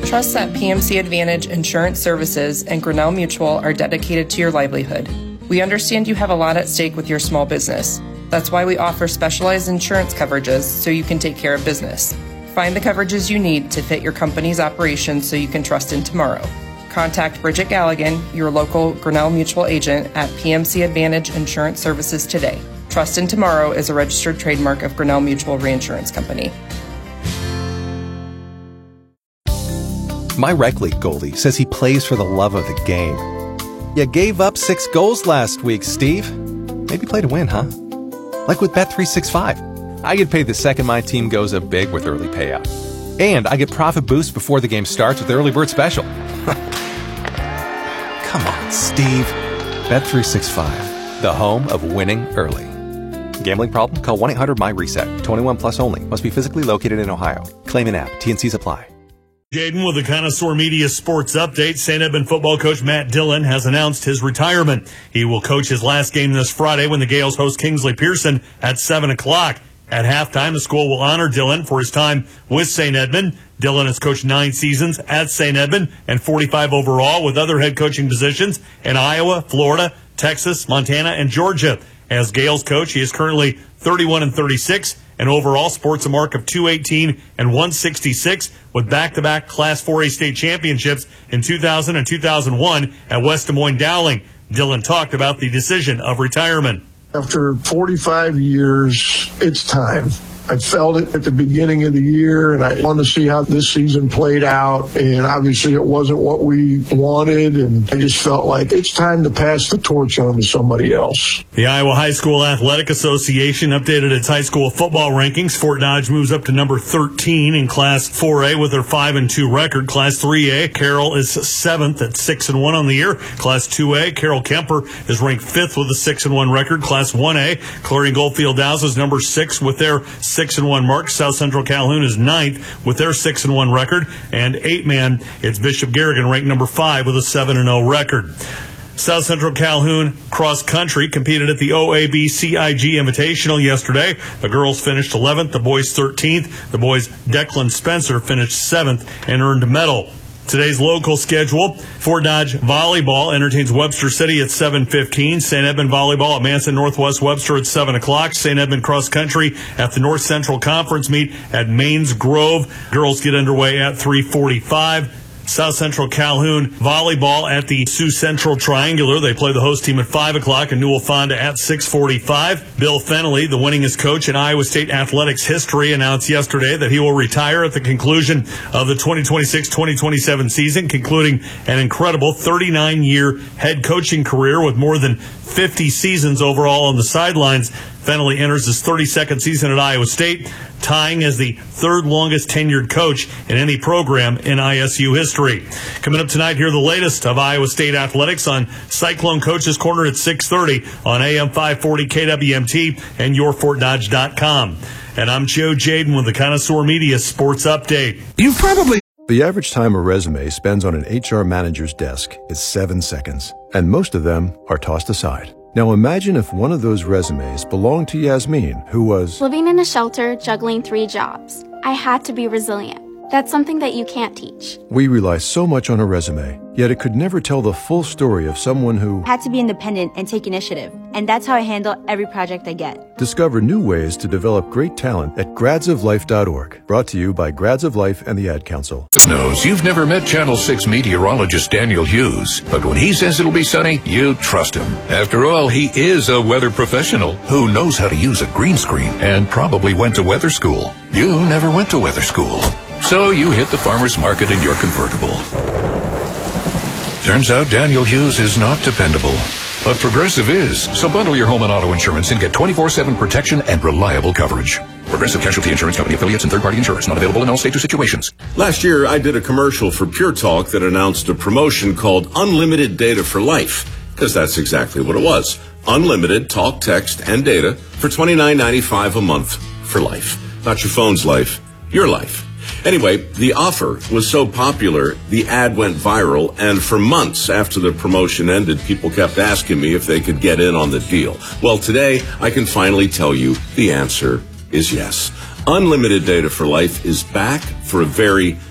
Trust that PMC Advantage Insurance Services and Grinnell Mutual are dedicated to your livelihood. We understand you have a lot at stake with your small business. That's why we offer specialized insurance coverages so you can take care of business. Find the coverages you need to fit your company's operations so you can trust in tomorrow. Contact Bridget Galligan, your local Grinnell Mutual agent at PMC Advantage Insurance Services today. Trust in Tomorrow is a registered trademark of Grinnell Mutual Reinsurance Company. My rec league goalie says he plays for the love of the game. You gave up 6 goals last week, Steve. Maybe play to win, huh? Like with Bet365. I get paid the second my team goes up big with early payout. And I get profit boost before the game starts with the early bird special. Come on, Steve. Bet365, the home of winning early. Gambling problem? Call 1-800-MY-RESET. 21 plus only. Must be physically located in Ohio. Claim in app. T&Cs apply. Jaden with the Connoisseur Media Sports Update. St. Edmund football coach Matt Dillon has announced his retirement. He will coach his last game this Friday when the Gales host Kingsley Pearson at 7 o'clock. At halftime, the school will honor Dillon for his time with St. Edmund. Dillon has coached 9 seasons at St. Edmund and 45 overall with other head coaching positions in Iowa, Florida, Texas, Montana, and Georgia. As Gales coach, he is currently 31-36 and overall sports a mark of 218 and 166 with back-to-back Class 4A state championships in 2000 and 2001 at West Des Moines Dowling. Dillon talked about the decision of retirement. After 45 years, it's time. I felt it at the beginning of the year, and I wanted to see how this season played out. And obviously it wasn't what we wanted, and I just felt like it's time to pass the torch on to somebody else. The Iowa High School Athletic Association updated its high school football rankings. Fort Dodge moves up to number 13 in Class 4A with their 5-2 record. Class 3A, Carroll is 7th at 6-1 on the year. Class 2A, Carroll Kemper is ranked 5th with a 6-1 record. Class 1A, Clarion Goldfield Dowse is number 6 with their 6-1 mark. South Central Calhoun is 9th with their 6-1 record. And 8-man, it's Bishop Garrigan ranked number 5 with a 7-0 record. South Central Calhoun cross country competed at the OAB CIG Invitational yesterday. The girls finished 11th, the boys 13th. The boys' Declan Spencer finished 7th and earned a medal. Today's local schedule, Fort Dodge Volleyball entertains Webster City at 7:15. St. Edmund Volleyball at Manson Northwest Webster at 7 o'clock. St. Edmund Cross Country at the North Central Conference meet at Mains Grove. Girls get underway at 3:45. South Central Calhoun Volleyball at the Sioux Central Triangular. They play the host team at 5 o'clock and Newell Fonda at 6:45. Bill Fennelly, the winningest coach in Iowa State athletics history, announced yesterday that he will retire at the conclusion of the 2026-2027 season, concluding an incredible 39-year head coaching career with more than 50 seasons overall on the sidelines. Fennelly enters his 32nd season at Iowa State, tying as the 3rd longest tenured coach in any program in ISU history. Coming up tonight, hear the latest of Iowa State athletics on Cyclone Coaches Corner at 6:30 on AM 540 KWMT and YourFortDodge.com. And I'm Joe Jaden with the Connoisseur Media Sports Update. The average time a resume spends on an HR manager's desk is 7 seconds, and most of them are tossed aside. Now imagine if one of those resumes belonged to Yasmin, who was living in a shelter, juggling 3 jobs. I had to be resilient. That's something that you can't teach. We rely so much on a resume, yet it could never tell the full story of someone who had to be independent and take initiative. And that's how I handle every project I get. Discover new ways to develop great talent at gradsoflife.org. Brought to you by Grads of Life and the Ad Council. Knows you've never met Channel 6 meteorologist Daniel Hughes, but when he says it'll be sunny, you trust him. After all, he is a weather professional who knows how to use a green screen and probably went to weather school. You never went to weather school. So you hit the farmer's market in your convertible. Turns out Daniel Hughes is not dependable, but Progressive is. So bundle your home and auto insurance and get 24/7 protection and reliable coverage. Progressive Casualty Insurance Company affiliates and third-party insurers. Not available in all states or situations. Last year, I did a commercial for Pure Talk that announced a promotion called Unlimited Data for Life, because that's exactly what it was. Unlimited talk, text, and data for $29.95 a month for life. Not your phone's life, your life. Anyway, the offer was so popular, the ad went viral, and for months after the promotion ended, people kept asking me if they could get in on the deal. Well, today, I can finally tell you the answer is yes. Unlimited Data for Life is back for a very